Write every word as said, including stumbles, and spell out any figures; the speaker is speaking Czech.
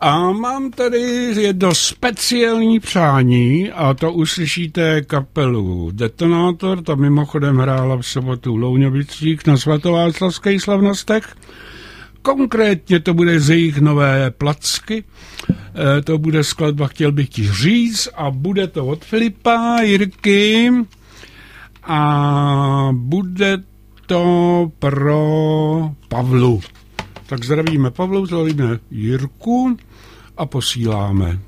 A mám tady jedno speciální přání a to uslyšíte kapelu Detonátor, ta mimochodem hrála v sobotu v Louňovicích na svatováclavských slavnostech. Konkrétně to bude z jejich nové placky, e, to bude skladba Chtěl bych ti říct a bude to od Filipa, Jirky a bude to pro Pavlu. Tak zdravíme Pavlu, zdravíme Jirku a posíláme.